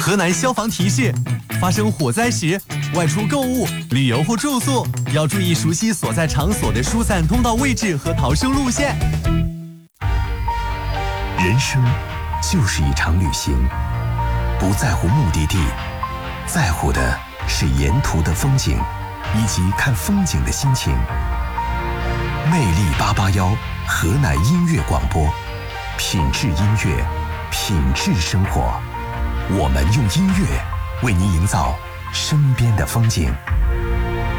河南消防提示：发生火灾时，外出购物、旅游或住宿要注意熟悉所在场所的疏散通道位置和逃生路线。 人生就是一场旅行，不在乎目的地，在乎的是沿途的风景以及看风景的心情。魅力881河南音乐广播，品质音乐，品质生活。我们用音乐为您营造身边的风景。